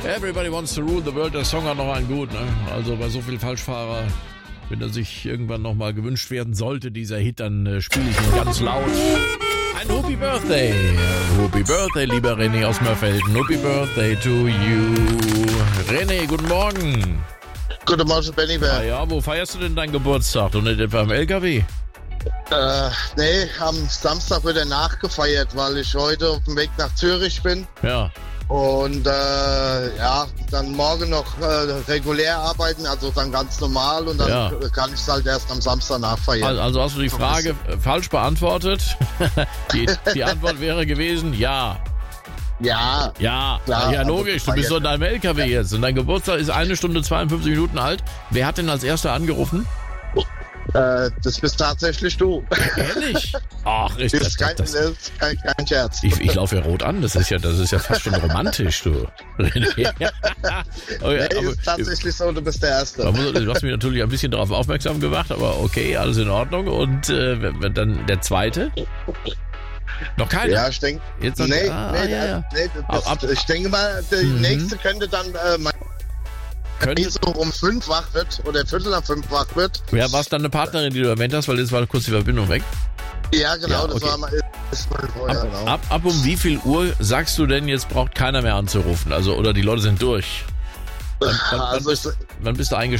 Everybody Wants to Rule the World, der Song hat noch einen gut, ne? Also bei so viel Falschfahrer, wenn er sich irgendwann nochmal gewünscht werden sollte, dieser Hit, dann spiele ich ihn ganz laut. Ein Happy Birthday. Happy Birthday, lieber René aus Mörfelden. Happy Birthday to you. René, guten Morgen. Guten Morgen, Benny. Ja, wo feierst du denn deinen Geburtstag? Und nicht etwa im LKW? Nee, am Samstag wird er nachgefeiert, weil ich heute auf dem Weg nach Zürich bin. Ja. Und dann morgen noch regulär arbeiten, also dann ganz normal. Und dann kann ich es halt erst am Samstag nachfeiern. Also hast du die Frage falsch beantwortet? Die Antwort wäre gewesen, ja. Ja. Ja, klar, ja, logisch. Du bist so in deinem LKW jetzt. Und dein Geburtstag ist 1 Stunde 52 Minuten alt. Wer hat denn als erster angerufen? Das bist tatsächlich du. Ehrlich? Ach, das ist kein Scherz. Ich laufe ja rot an. Das ist ja fast schon romantisch, du. Nee, ist tatsächlich so, du bist der Erste. Du hast mich natürlich ein bisschen darauf aufmerksam gemacht, aber okay, alles in Ordnung. Und dann der Zweite? Noch keiner? Ja, ich denke. Ich denke mal, der nächste könnte dann so um 5 wach wird oder Viertel nach 5 wach wird. Ja, war es dann eine Partnerin, die du erwähnt hast, weil jetzt war kurz die Verbindung weg? Ja, genau, ja, okay. Das war mal 12 Uhr, genau. Ab um wie viel Uhr sagst du denn, jetzt braucht keiner mehr anzurufen? Also, oder die Leute sind durch? Wann bist du eingestiegen?